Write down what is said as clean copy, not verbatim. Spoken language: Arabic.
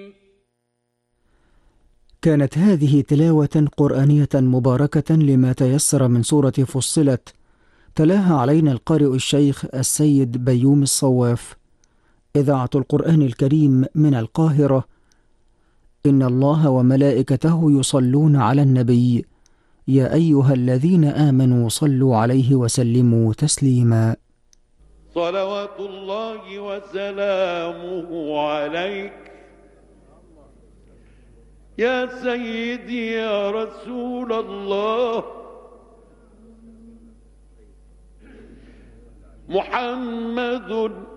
كانت هذه تلاوة قرآنية مباركة لما تيسر من سورة فصلت، تلاها علينا القارئ الشيخ السيد بيومي الصواف. إذاعة القرآن الكريم من القاهرة. إن الله وملائكته يصلون على النبي، يا أيها الذين آمنوا صلوا عليه وسلموا تسليما. صلوات الله وسلامه عليك يا سيدي يا رسول الله. محمد